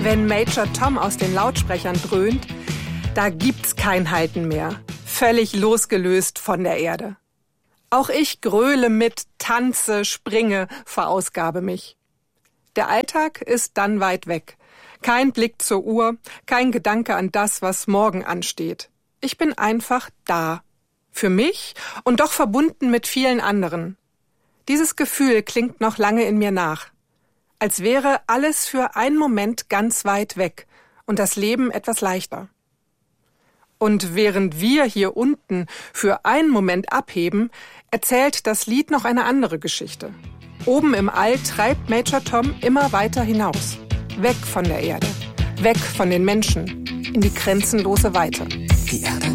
Wenn Major Tom aus den Lautsprechern dröhnt, da gibt's kein Halten mehr. Völlig losgelöst von der Erde. Auch ich gröle mit, tanze, springe, verausgabe mich. Der Alltag ist dann weit weg. Kein Blick zur Uhr, kein Gedanke an das, was morgen ansteht. Ich bin einfach da. Für mich und doch verbunden mit vielen anderen. Dieses Gefühl klingt noch lange in mir nach. Als wäre alles für einen Moment ganz weit weg und das Leben etwas leichter. Und während wir hier unten für einen Moment abheben, erzählt das Lied noch eine andere Geschichte. Oben im All treibt Major Tom immer weiter hinaus. Weg von der Erde, weg von den Menschen, in die grenzenlose Weite. Die Erde